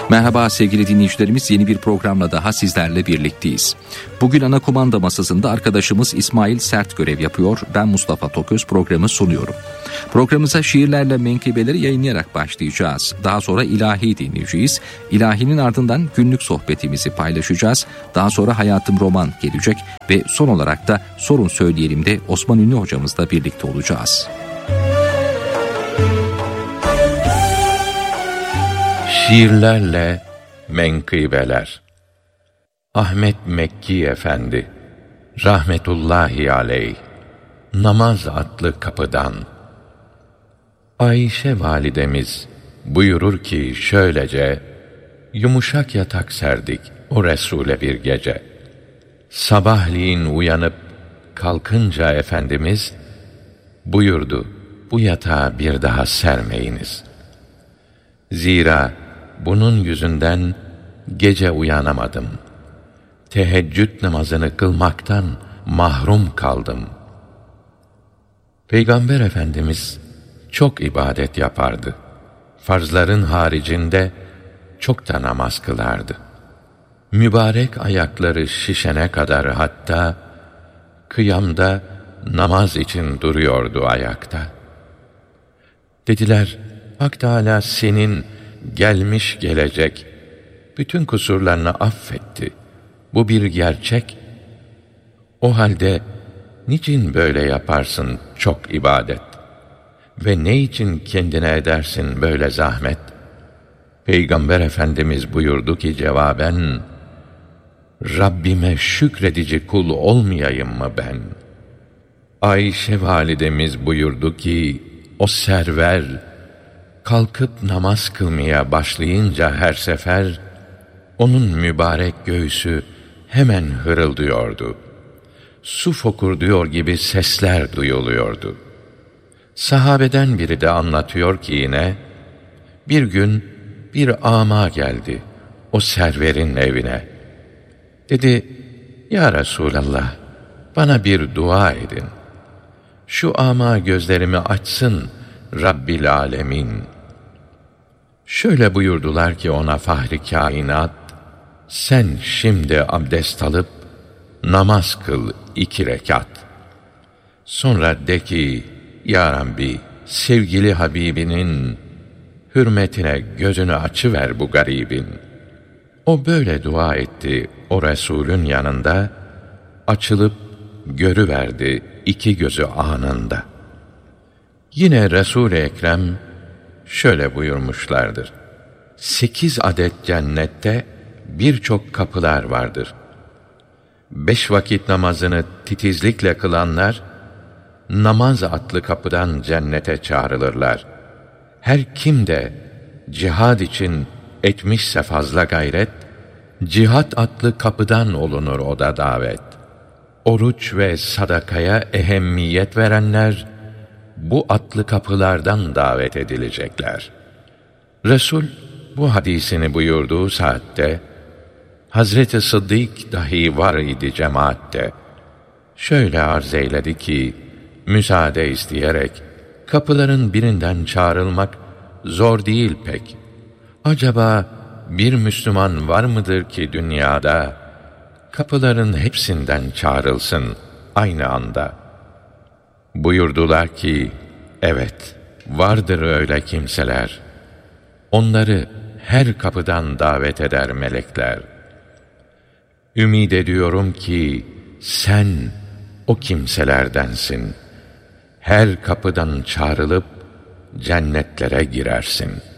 Merhaba sevgili dinleyicilerimiz, yeni bir programla daha sizlerle birlikteyiz. Bugün ana kumanda masasında arkadaşımız İsmail Sert görev yapıyor. Ben Mustafa Toköz programı sunuyorum. Programımıza şiirlerle menkıbeleri yayınlayarak başlayacağız. Daha sonra ilahi dinleyeceğiz. İlahinin ardından günlük sohbetimizi paylaşacağız. Daha sonra Hayatım Roman gelecek ve son olarak da Sorun Söyleyelim de Osman Ünlü hocamızla birlikte olacağız. Şiirlerle menkıbeler. Ahmet Mekki Efendi rahmetullahi aleyh, Namaz adlı kapıdan. Ayşe validemiz buyurur ki şöylece, yumuşak yatak serdik o Resul'e bir gece. Sabahleyin uyanıp kalkınca Efendimiz buyurdu, bu yatağı bir daha sermeyiniz. Zira bunun yüzünden gece uyanamadım. Teheccüd namazını kılmaktan mahrum kaldım. Peygamber Efendimiz çok ibadet yapardı. Farzların haricinde çok da namaz kılardı. Mübarek ayakları şişene kadar hatta kıyamda namaz için duruyordu ayakta. Dediler, Hak Teâlâ senin gelmiş gelecek bütün kusurlarını affetti. Bu bir gerçek. O halde niçin böyle yaparsın çok ibadet? Ve ne için kendine edersin böyle zahmet? Peygamber Efendimiz buyurdu ki cevaben, Rabbime şükredici kul olmayayım mı ben? Ayşe validemiz buyurdu ki, o server, kalkıp namaz kılmaya başlayınca her sefer, onun mübarek göğsü hemen hırıldıyordu. Su fokurduyor gibi sesler duyuluyordu. Sahabeden biri de anlatıyor ki yine, bir gün bir âmâ geldi o serverin evine. Dedi, Ya Resulallah, bana bir dua edin. Şu âmâ gözlerimi açsın Rabbil âlemin. Şöyle buyurdular ki ona Fahri Kainat, sen şimdi abdest alıp namaz kıl 2 rekat. Sonra de ki, Ya Rabbi, sevgili Habibinin hürmetine gözünü açıver bu garibin. O böyle dua etti o Resulün yanında, açılıp görüverdi 2 gözü anında. Yine Resul-i Ekrem şöyle buyurmuşlardır. 8 adet cennette birçok kapılar vardır. 5 vakit namazını titizlikle kılanlar, namaz adlı kapıdan cennete çağrılırlar. Her kim de cihad için etmişse fazla gayret, cihat adlı kapıdan olunur o da davet. Oruç ve sadakaya ehemmiyet verenler, bu adlı kapılardan davet edilecekler. Resul bu hadisini buyurduğu saatte, Hazreti Sıddık dahi var idi cemaatte. Şöyle arz eyledi ki, müsaade isteyerek, kapıların birinden çağrılmak zor değil pek. Acaba bir Müslüman var mıdır ki dünyada, kapıların hepsinden çağrılsın aynı anda? Buyurdular ki, evet, vardır öyle kimseler. Onları her kapıdan davet eder melekler. Ümid ediyorum ki sen o kimselerdensin. Her kapıdan çağrılıp cennetlere girersin.''